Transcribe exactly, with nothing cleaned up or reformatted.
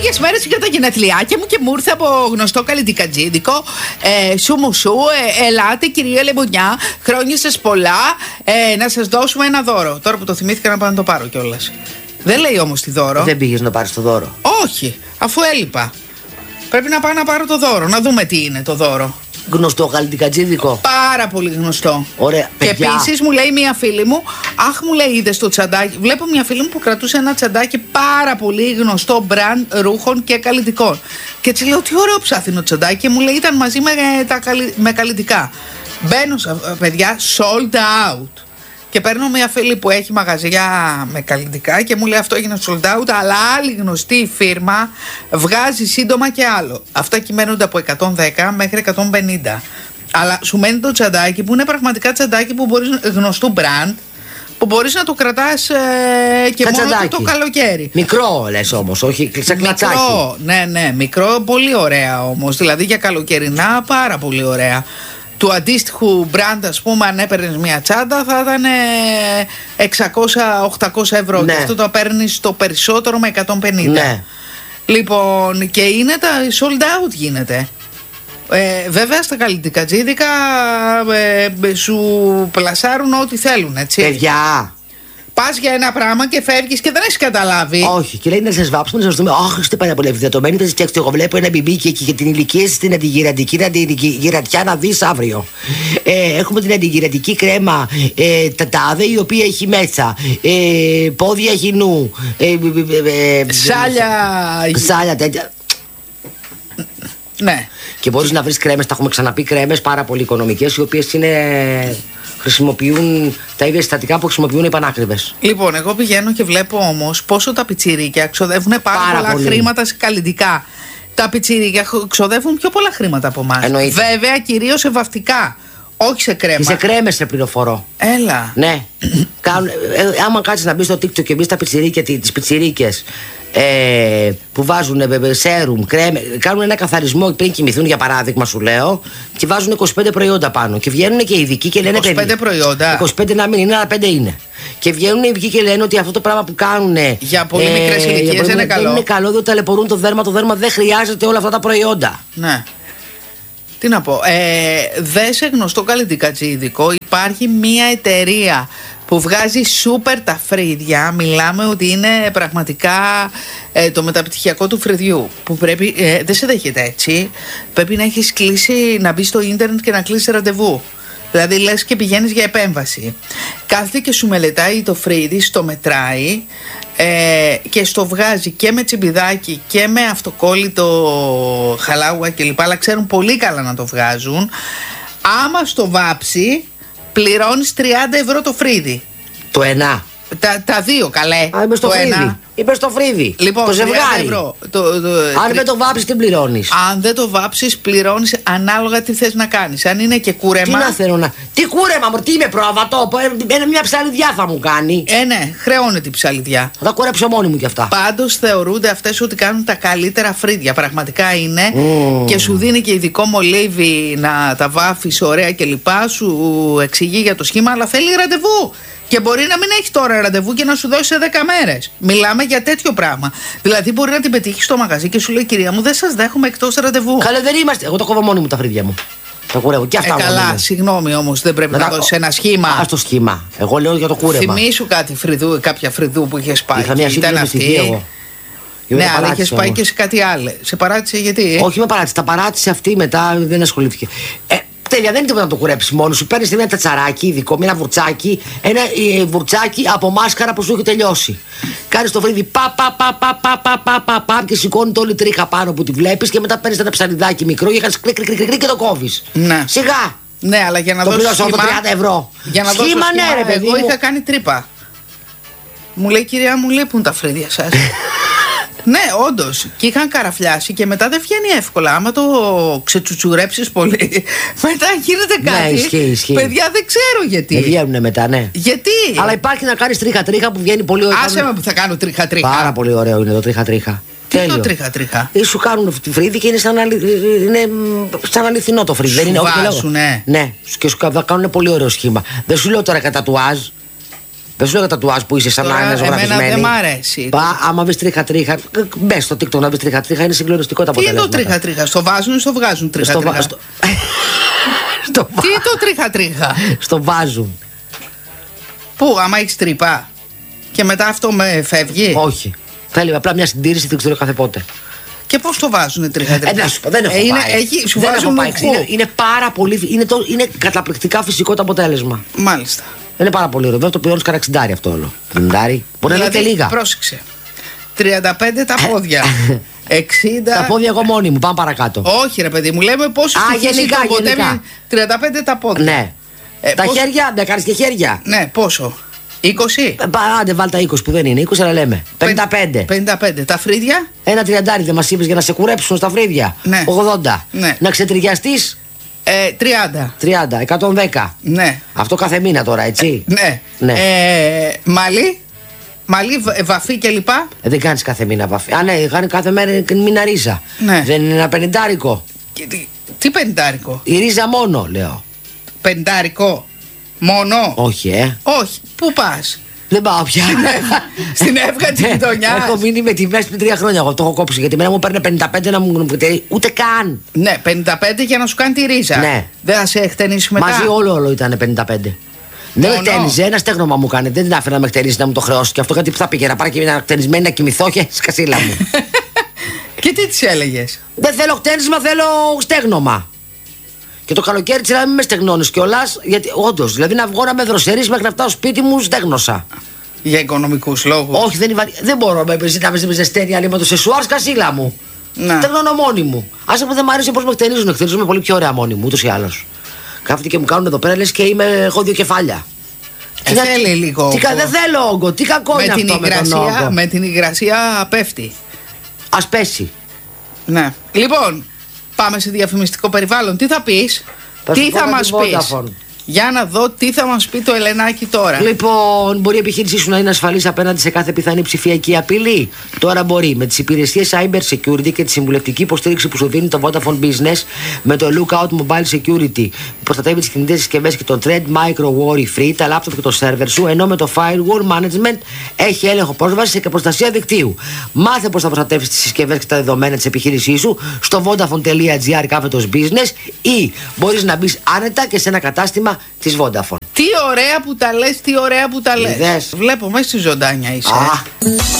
λίγες μέρες για τα γενεθλιάκια μου και μου ήρθε από γνωστό καλλιτικατζίδικο. Ε, σου μου σου, ε, ελάτε κυρία Λεμονιά, χρόνια σας πολλά, ε, να σας δώσουμε ένα δώρο. Τώρα που το θυμήθηκα να πάω να το πάρω κιόλας. Δεν λέει όμως τι δώρο. Δεν πήγες να πάρεις το δώρο? Όχι, αφού έλειπα. Πρέπει να πάω να πάρω το δώρο, να δούμε τι είναι το δώρο. Γνωστό καλλιτικατζίδικο. Πάρα πολύ γνωστό. Ωραία, και παιδιά. επίσης μου λέει μια φίλη μου, αχ, μου λέει, είδες το τσαντάκι. Βλέπω μια φίλη μου που κρατούσε ένα τσαντάκι πάρα πολύ γνωστό μπραντ ρούχων και καλλιτικών. Και έτσι λέω, τι ωραίο ψάθινο τσαντάκι. Και μου λέει, ήταν μαζί με, τα, με καλλιτικά. Μπαίνω, παιδιά, sold out. Και παίρνω μια φίλη που έχει μαγαζιά με καλλιτικά και μου λέει, αυτό έγινε sold out, αλλά άλλη γνωστή φίρμα βγάζει σύντομα και άλλο. Αυτά κυμαίνονται από εκατόν δέκα μέχρι εκατόν πενήντα. Αλλά σου μένει το τσαντάκι που είναι πραγματικά τσαντάκι που μπορείς, γνωστού brand, που μπορείς να το κρατάς ε, και μόνο το καλοκαίρι. Μικρό λες όμως, όχι σαν κλατσάκι. Μικρό, ναι, ναι, μικρό, πολύ ωραία όμως. Δηλαδή για καλοκαιρινά πάρα πολύ ωραία. Του αντίστοιχου brand, ας πούμε, αν έπαιρνες μια τσάντα θα ήταν εξακόσια με οχτακόσια ευρώ. Ναι. Και αυτό το παίρνεις το περισσότερο με εκατόν πενήντα. Ναι. Λοιπόν, και είναι τα sold out γίνεται. Ε, βέβαια στα καλλιτικατζίδικα ε, σου πλασάρουν ό,τι θέλουν, έτσι. Παιδιά, πας για ένα πράγμα και φεύγεις και δεν έχεις καταλάβει. όχι, και λέει να σας βάψουμε, να σας δούμε. Όχι, είστε πάρα πολύ ευδεδομένοι. Θα σας φτιάξετε. Εγώ βλέπω ένα μπιμπίκι εκεί για την ηλικία σας, την αντιγυρατική, την αντιγυρατιά να δεις αύριο. Ε, έχουμε την αντιγυρατική κρέμα ε, τα τάδε, η οποία έχει μέσα ε, πόδια γυνού, ε, ε, ε, Σάλια. Σάλια τέτοια. Ναι. Και μπορείς να βρεις κρέμες, τα έχουμε ξαναπεί, κρέμες πάρα πολύ οικονομικές, οι οποίες είναι, χρησιμοποιούν τα ίδια συστατικά που χρησιμοποιούν οι πανάκριβες. Λοιπόν, εγώ πηγαίνω και βλέπω όμως πόσο τα πιτσιρίκια ξοδεύουν πάρα, πάρα πολλά πολύ. χρήματα σε καλλιτικά. Τα πιτσιρίκια ξοδεύουν πιο πολλά χρήματα από εμάς. Βέβαια, κυρίως σε βαφτικά. Όχι σε κρέμα. Και σε κρέμες σε πληροφορώ. Έλα. Ναι. Κάνουν, ε, άμα κάτσεις να μπεις στο TikTok και μπεις στα πιτσιρίκια, τις πιτσιρίκες ε, που βάζουν ε, σέρουμ, κρέμε, κάνουν ένα καθαρισμό πριν κοιμηθούν, για παράδειγμα, σου λέω, και βάζουν είκοσι πέντε προϊόντα πάνω. Και βγαίνουν και οι ειδικοί και λένε είκοσι πέντε προϊόντα. είκοσι πέντε να μην είναι, αλλά πέντε είναι. Και βγαίνουν οι ειδικοί και λένε ότι αυτό το πράγμα που κάνουν για πολύ ε, μικρές ηλικίες είναι καλό. Δεν είναι καλό, δεν ταλαιπωρούν το δέρμα. Το δέρμα δεν χρειάζεται όλα αυτά τα προϊόντα. Ναι. Τι να πω, ε, δε σε γνωστό καλλιτικατζίδικο υπάρχει μια εταιρεία που βγάζει σούπερ τα φρύδια. Μιλάμε ότι είναι πραγματικά ε, το μεταπτυχιακό του φρυδιού, που πρέπει, ε, δεν σε δέχεται έτσι. Πρέπει να έχεις κλείσει, να μπει στο ίντερνετ και να κλείσει ραντεβού. Δηλαδή λες και πηγαίνεις για επέμβαση. Κάθεται και σου μελετάει το φρύδι, στο μετράει ε, και στο βγάζει και με τσιμπιδάκι και με αυτοκόλλητο χαλάουα κλπ. Αλλά ξέρουν πολύ καλά να το βγάζουν. Άμα στο βάψει, πληρώνεις τριάντα ευρώ το φρύδι. Το ένα. Τα, τα δύο, καλέ. Α, είμαι στο το φρύδι. Ένα. Είπε στο φρύδι. Λοιπόν, το ζευγάρι. Ευρώ. Το, το, αν δεν το βάψεις, τι πληρώνεις? Αν δεν το βάψεις, πληρώνεις ανάλογα τι θες να κάνεις. Αν είναι και κούρεμα. Τι να θέλω να. Τι κούρεμα, μου, τι είμαι πρόβατο. Μια ψαλιδιά θα μου κάνει. Ε, ναι, χρεώνεται η ψαλιδιά. Θα τα κουρέψω μόνη μου κι αυτά. Πάντως θεωρούνται αυτές ότι κάνουν τα καλύτερα φρύδια. Πραγματικά είναι. Mm. Και σου δίνει και ειδικό μολύβι να τα βάφεις ωραία κλπ. Σου εξηγεί για το σχήμα, αλλά θέλει ραντεβού. Και μπορεί να μην έχει τώρα ραντεβού και να σου δώσει σε δέκα μέρες. Μιλάμε για τέτοιο πράγμα. Δηλαδή, μπορεί να την πετύχει στο μαγαζί και σου λέει, κυρία μου, δεν σας δέχομαι εκτός ραντεβού. Καλά, δεν είμαστε. Εγώ το κόβω μόνη μου τα φρύδια μου. Τα κουρεύω και αυτά. Ε, καλά, συγγνώμη όμως, δεν πρέπει να, να δώσει ένα σχήμα. Α, το σχήμα. Εγώ λέω για το κούρεμα. Θυμήσου κάτι φρυδού, κάποια φρυδού που είχε πάει. Είχα μια ήταν αυτή. Εγώ. Ναι, αλλά είχε πάει και σε κάτι άλλο. Σε παράτησε γιατί. Όχι, με παράτησε. Τα παράτησε αυτή μετά, δεν ασχολήθηκε. Ε, τέλεια, δεν είναι τίποτα να το κουρέψει μόνο σου. Παίρνει ένα τατσαράκι ειδικό, με ένα βουρτσάκι, ένα ε, βουρτσάκι από μάσκαρα που σου έχει τελειώσει. Κάνει το φρύδι πα, πα, πα, πα, πα, πα, πα, πα, πα, και σηκώνει το όλη τρίχα πάνω που τη βλέπει και μετά παίρνει ένα ψαριδάκι μικρό και κάνει κλικ, κλικ, κλικ, και το κόβει. Ναι. Σιγά! Ναι, αλλά για να το δώσει σχήμα, τριάντα ευρώ. Για να δώσει σχήμα, ναι, ρε παιδί. Εγώ μου. είχα κάνει τρύπα. Μου λέει, κυρία μου, λείπουν τα φρύδια σας. Ναι, όντως. Και είχαν καραφλιάσει και μετά δεν βγαίνει εύκολα. Άμα το ξετσουτσουρέψεις πολύ, μετά γίνεται κάτι. Ναι, ισχύει, ισχύει. Παιδιά, δεν ξέρω γιατί. Δεν βγαίνουν μετά, ναι. Γιατί? Αλλά υπάρχει να κάνεις τρίχα-τρίχα που βγαίνει πολύ ωραίο. Άσε με που θα κάνω τρίχα-τρίχα. Πάρα πολύ ωραίο είναι το τρίχα-τρίχα. Τι είναι το τρίχα-τρίχα? Ή σου κάνουν τη φρύδι και είναι σαν, αλη... είναι σαν αληθινό το φρύδι. Σου βάζουνε. Ναι, και σου κάνουν πολύ ωραίο σχήμα. Δεν σου λέω τώρα κατά τουάζ. Δεν σου λέω τατουάζ που είσαι σαν να είναι ζωγραφισμένη. Εμένα δεν μ' αρέσει. Πα, άμα βρει τρίχα-τρίχα, μπε στο TikTok να βρει τρίχα-τρίχα, είναι συγκλονιστικό το αποτέλεσμα. Τι είναι το τρίχα-τρίχα, στο βάζουν ή στο βγάζουν τρίχα-τρίχα? Στο... στο... Τι είναι το τρίχα-τρίχα? Στο βάζουν. Πού, άμα έχει τρύπα και μετά αυτό με φεύγει? Όχι. Θέλει απλά μια συντήρηση, δεν ξέρω κάθε πότε. Και πώς το βάζουν τρίχα-τρίχα? Ε, να σου πω, δεν έχω ε, είναι, πάει. έχει, σου δεν βάζουν έχω πάει. Είναι, είναι πάρα πολύ. Είναι, το, είναι καταπληκτικά φυσικό το αποτέλεσμα. Μάλιστα. Είναι πάρα πολύ ωραίο. Βέβαια το πληρώνει κανένα εξιντάρι αυτό όλο. Εξιντάρι. Μπορεί να είναι και λίγα. Πρόσεξε. τριάντα πέντε τα πόδια. εξήντα. Τα πόδια εγώ μόνη μου, πάμε παρακάτω. Όχι, ρε παιδί μου, λέμε πόσο. Α, γενικά, γενικά. τριάντα πέντε τα πόδια. Ναι. Ε, τα πώς... χέρια, δεν κάνει και χέρια. Ναι, πόσο? είκοσι. Ε, άντε, βάλ τα είκοσι που δεν είναι. είκοσι, αλλά λέμε. πενήντα πέντε. πενήντα πέντε. Τα φρύδια. Ένα τριαντάρι δεν μα είπε για να σε κουρέψουν στα φρύδια. Ναι. ογδόντα. Ναι. Να ξετριγιαστεί. Ε, τριάντα. τριάντα. εκατόν δέκα. Ναι. Αυτό κάθε μήνα τώρα, έτσι. Ε, ναι. ναι. Ε, μαλλί. Μαλλί, βαφή κλπ. Ε, δεν κάνει κάθε μήνα βαφή. Α, ναι, κάνει κάθε μέρα μήνα ρίζα. Ναι. Δεν είναι ένα πενηντάρικο. Και, τι, τι πενηντάρικο? Η ρίζα μόνο, λέω. Πενηντάρικο. Μόνο. Όχι, ε. Όχι. Πού πας? Δεν πάω πια. Στην Εύγα τη γειτονιά. Έχω μείνει με τιμές πριν τρία χρόνια. Εγώ το έχω κόψει. Γιατί μένα μου παίρνει πενήντα πέντε να μου. Ούτε καν. Ναι, πενήντα πέντε για να σου κάνει τη ρίζα. Ναι. Δεν θα σε εκτενίσει μετά? Μαζί όλο όλο ήταν πενήντα πέντε. Δεν με χτένιζε, ένα στέγνομα μου κάνει. Δεν την άφηνα να με χτενίσει να μου το χρεώσει. Και αυτό κάτι που θα πήγε να πάρει και μια χτενισμένη να κοιμηθώ και σκασίλα μου. Και τι τη έλεγε? Δεν θέλω χτένισμα, θέλω στέγνομα. Και το καλοκαίρι τη να μην με στεγνώνει κιόλα. Γιατί όντω, δηλαδή να βγω να με δροσερεί μέχρι να φτάσω σπίτι μου, στέγνωσα. Για οικονομικούς λόγους? Όχι, δεν, υπά... δεν μπορώ να με με ζεσταίνει άλλη με το σεσουάρ σκασίλα μου. Να. Στεγνώνω μόνη μου. Άσε που δεν μ' άρεσε πώ με χτενίζουν. Χτενίζουν με πολύ πιο ωραία μόνη μου, ούτω ή άλλω. Κάθονται και μου κάνουν εδώ πέρα λες και είμαι, έχω δύο κεφάλια. Ε, τι θέλει λίγο. Τι, δεν θέλω όγκο, τι κακό είναι αυτό με τον όγκο. Με την υγρασία πέφτει. Ας πέσει. Ναι. Λοιπόν, πάμε σε διαφημιστικό περιβάλλον. Τι θα πεις? Θα τι θα μας πεις? Vodafone. Για να δω τι θα μας πει το Ελενάκι τώρα. Λοιπόν, μπορεί η επιχείρησή σου να είναι ασφαλής απέναντι σε κάθε πιθανή ψηφιακή απειλή. Τώρα μπορεί με τις υπηρεσίες Cyber Security και τη συμβουλευτική υποστήριξη που σου δίνει το Vodafone Business με το Lookout Mobile Security που προστατεύει τις κινητές συσκευές και το Thread Micro Worry Free, τα laptop και το server σου, ενώ με το Firewall Management έχει έλεγχο πρόσβασης και προστασία δικτύου. Μάθε πώς θα προστατεύεις τις συσκευές και τα δεδομένα της επιχείρησής σου στο vodafone.gr κάθετος business ή μπορείς να μπεις άνετα και σε ένα κατάστημα της Vodafone. Τι ωραία που τα λες, τι ωραία που τα λες. Είδες. Βλέπω μέσα στη ζωντάνια είσαι. Α.